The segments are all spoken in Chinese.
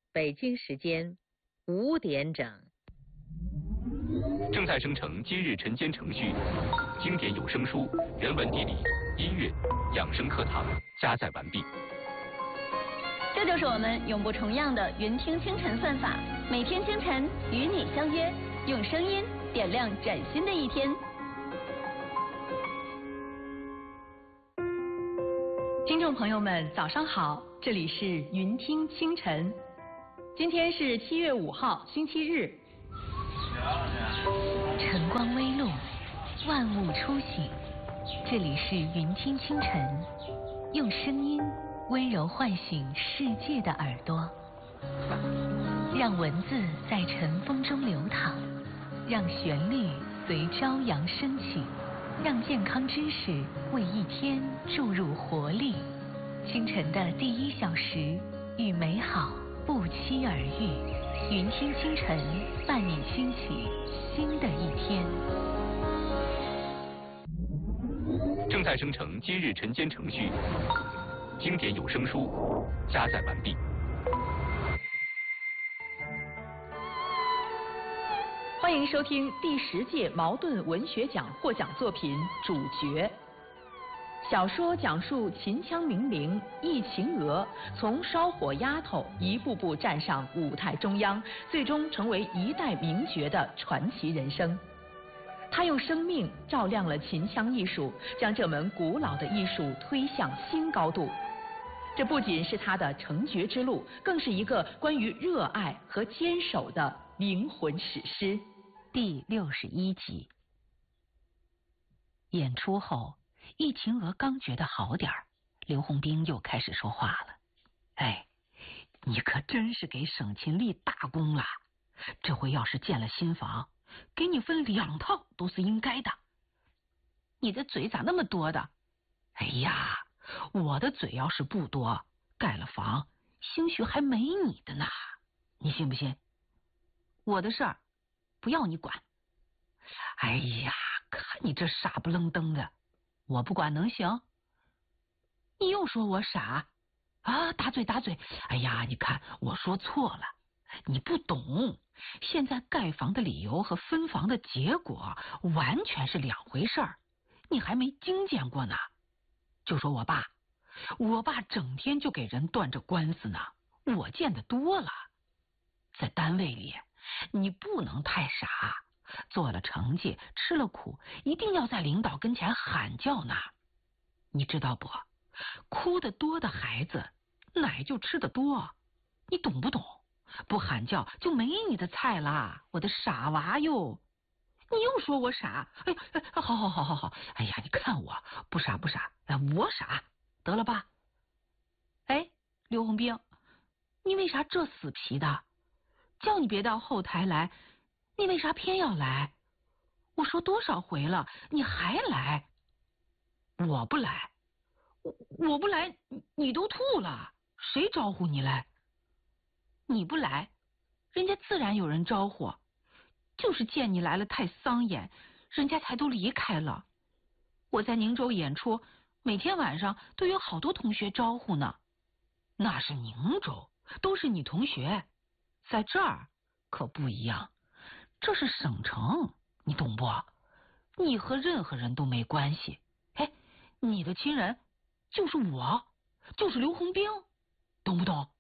北京时间5点整。 正在生成今日晨间程序，经典有声书、人文地理、音乐、养生课堂加载完毕。 这就是我们永不重样的云听清晨算法，每天清晨与你相约，用声音点亮崭新的一天。听众朋友们，早上好，这里是云听清晨。今天是7月5号，星期日。 晨光微露，万物初醒，这里是云听清晨，用声音温柔唤醒世界的耳朵，让文字在晨风中流淌，让旋律随朝阳升起，让健康知识为一天注入活力。清晨的第1小时，与美好不期而遇，云听清晨伴你轻启新的一天。 正在生成今日晨间程序，经典有声书加载完毕。 欢迎收听第10届茅盾文学奖获奖作品《主角》。小说讲述秦腔名伶易秦娥从烧火丫头一步步站上舞台中央，最终成为一代名角的传奇人生。他用生命照亮了秦腔艺术，将这门古老的艺术推向新高度。这不仅是他的成角之路，更是一个关于热爱和坚守的灵魂史诗。 第61集。演出后，易秦娥刚觉得好点儿，刘洪兵又开始说话了。哎，你可真是给省勤立大功了，这回要是建了新房，给你分2套都是应该的。你的嘴咋那么多的？哎呀，我的嘴要是不多，盖了房兴许还没你的呢，你信不信？我的事儿不要你管。哎呀，看你这傻不愣登的，我不管能行？你又说我傻啊？打嘴打嘴！哎呀，你看我说错了，你不懂，现在盖房的理由和分房的结果完全是2回事儿，你还没经见过呢。就说我爸整天就给人断着官司呢，我见得多了。在单位里，你不能太傻，做了成绩吃了苦，一定要在领导跟前喊叫呢。你知道不？哭得多的孩子奶就吃得多，你懂不懂？不喊叫就没你的菜啦，我的傻娃哟！你又说我傻，哎，好，哎呀，你看我不傻，我傻，得了吧？哎，刘洪兵，你为啥这死皮的？叫你别到后台来，你为啥偏要来？我说多少回了，你还来？我不来，我不来，你都吐了，谁招呼你来？你不来，人家自然有人招呼，就是见你来了太丧眼，人家才都离开了。我在宁州演出，每天晚上都有好多同学招呼呢。那是宁州，都是你同学，在这儿可不一样，这是省城，你懂不？你和任何人都没关系。哎，你的亲人就是我，就是刘洪兵，懂不懂？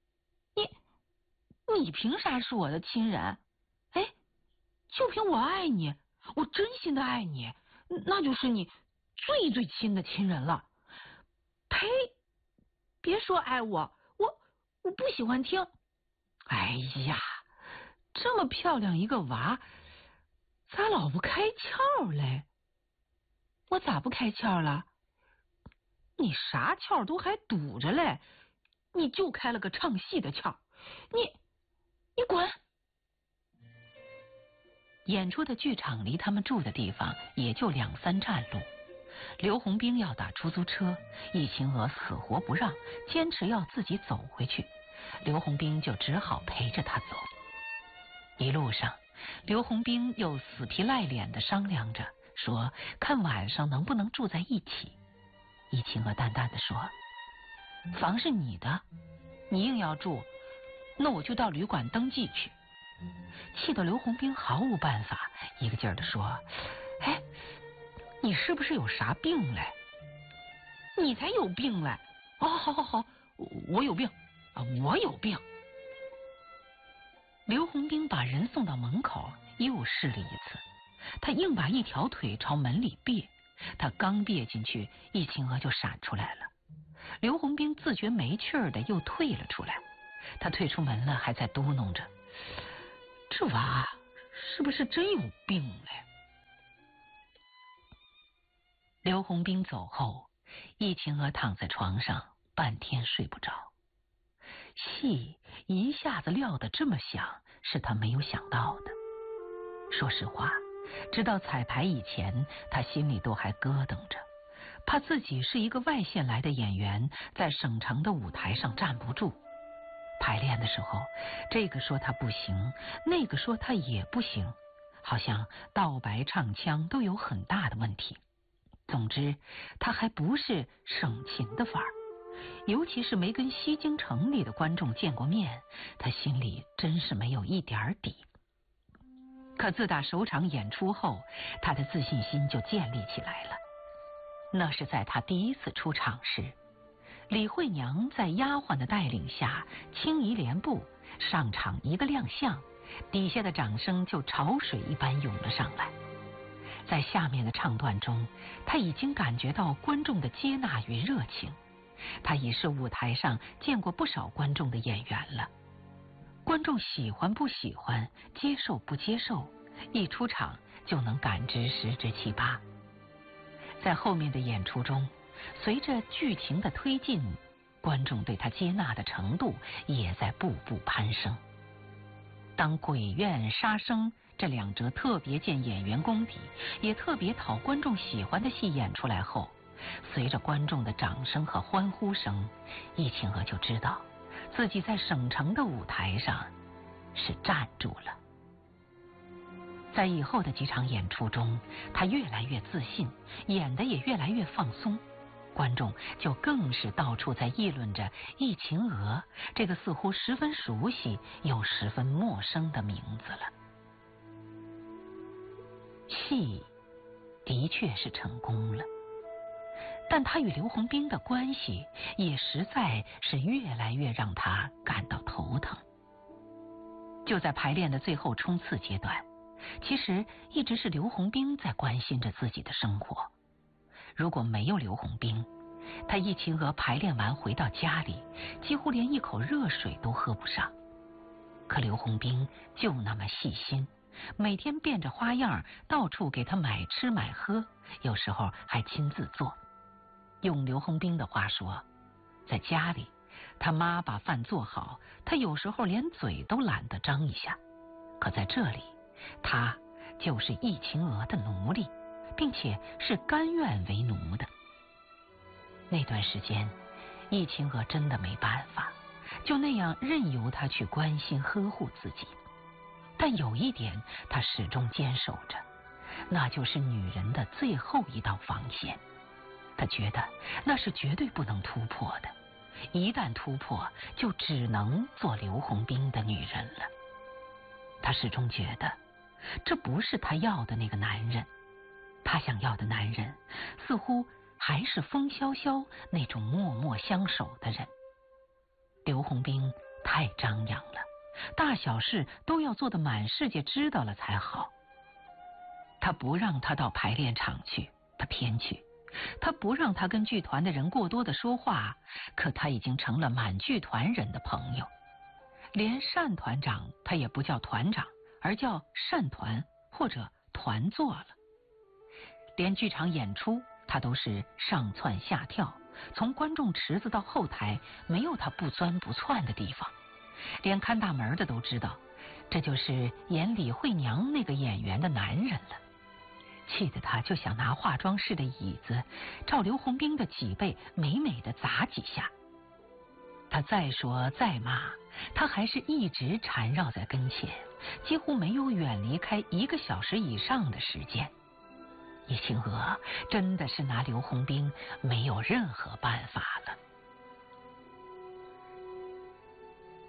你凭啥是我的亲人？哎，就凭我爱你，我真心的爱你，那就是你最亲的亲人了。呸！别说爱我不喜欢听。哎呀，这么漂亮一个娃，咋老不开窍嘞？我咋不开窍了？你啥窍都还堵着嘞，你就开了个唱戏的窍。你滚！演出的剧场离他们住的地方也就2-3站路。刘洪兵要打出租车，易秦娥死活不让，坚持要自己走回去，刘洪兵就只好陪着他走。一路上，刘洪兵又死皮赖脸地商量着，说看晚上能不能住在一起。易秦娥淡淡地说，房是你的，你硬要住， 那我就到旅馆登记去。气得刘洪兵毫无办法，一个劲儿地说：“哎，你是不是有啥病嘞？”“你才有病嘞！”“哦，好，我有病啊，我有病。”刘洪兵把人送到门口，又试了一次。他硬把一条腿朝门里别，他刚别进去，易秦娥就闪出来了。刘洪兵自觉没趣儿的又退了出来。他退出门了，还在嘟囔着：“这娃是不是真有病嘞？”刘洪兵走后，易秦娥躺在床上半天睡不着。戏一下子撂得这么响，是他没有想到的。说实话，直到彩排以前，他心里都还咯噔着，怕自己是一个外县来的演员，在省城的舞台上站不住。排练的时候，这个说他不行，那个说他也不行，好像道白唱腔都有很大的问题。总之，他还不是省琴的范儿，尤其是没跟西京城里的观众见过面，他心里真是没有一点底。可自打首场演出后，他的自信心就建立起来了。那是在他第一次出场时，李慧娘在丫鬟的带领下轻移帘步上场一个亮相，底下的掌声就潮水一般涌了上来。在下面的唱段中，他已经感觉到观众的接纳与热情，他已是舞台上见过不少观众的演员了。观众喜欢不喜欢，接受不接受，一出场就能感知十之七八。在后面的演出中，随着剧情的推进，观众对他接纳的程度也在步步攀升。当鬼怨杀生这两折特别见演员功底，也特别讨观众喜欢的戏演出来后，随着观众的掌声和欢呼声，易秦娥就知道自己在省城的舞台上是站住了。在以后的几场演出中，他越来越自信，演得也越来越放松，观众就更是到处在议论着易秦娥这个似乎十分熟悉又十分陌生的名字了。戏的确是成功了，但他与刘洪兵的关系也实在是越来越让他感到头疼。就在排练的最后冲刺阶段，其实一直是刘洪兵在关心着自己的生活。如果没有刘洪兵，他易秦娥排练完回到家里，几乎连一口热水都喝不上。可刘洪兵就那么细心，每天变着花样到处给他买吃买喝，有时候还亲自做。用刘洪兵的话说，在家里他妈把饭做好，他有时候连嘴都懒得张一下。可在这里，他就是易秦娥的奴隶，并且是甘愿为奴的。那段时间，易秦娥真的没办法，就那样任由他去关心呵护自己。但有一点他始终坚守着，那就是女人的最后一道防线。他觉得那是绝对不能突破的，一旦突破，就只能做刘洪兵的女人了。他始终觉得这不是他要的那个男人，他想要的男人似乎还是风萧萧那种默默相守的人。刘洪兵太张扬了，大小事都要做得满世界知道了才好。他不让他到排练场去，他偏去；他不让他跟剧团的人过多的说话，可他已经成了满剧团人的朋友。连单团长他也不叫团长，而叫单团或者团座了。连剧场演出他都是上蹿下跳，从观众池子到后台没有他不钻不窜的地方。连看大门的都知道，这就是演李慧娘那个演员的男人了。气得他就想拿化妆室的椅子照刘洪兵的脊背美美的砸几下。他再说再骂，他还是一直缠绕在跟前，几乎没有远离开1个小时以上的时间。易秦娥真的是拿刘洪兵没有任何办法了。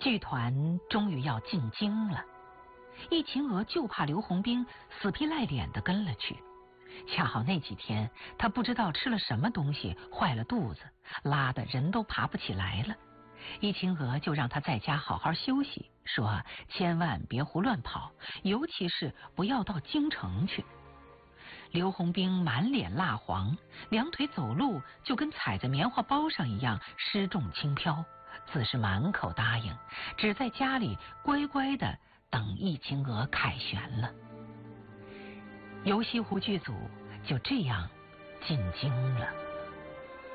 剧团终于要进京了，易秦娥就怕刘洪兵死皮赖脸地跟了去。恰好那几天他不知道吃了什么东西坏了肚子，拉得人都爬不起来了。易秦娥就让他在家好好休息，说千万别胡乱跑，尤其是不要到京城去。刘洪兵满脸蜡黄，两腿走路就跟踩在棉花包上一样失重轻飘，自是满口答应，只在家里乖乖的等易秦娥凯旋了。游西湖剧组就这样进京了。